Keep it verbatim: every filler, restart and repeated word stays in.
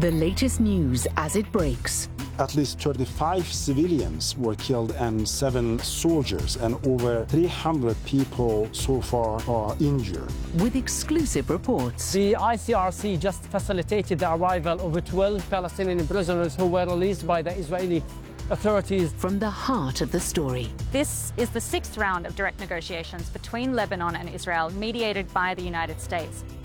The latest news as it breaks. At least thirty-five civilians were killed and seven soldiers, and over three hundred people so far are injured. With exclusive reports. The I C R C just facilitated the arrival of twelve Palestinian prisoners who were released by the Israeli authorities. From the heart of the story. This is the sixth round of direct negotiations between Lebanon and Israel, mediated by the United States.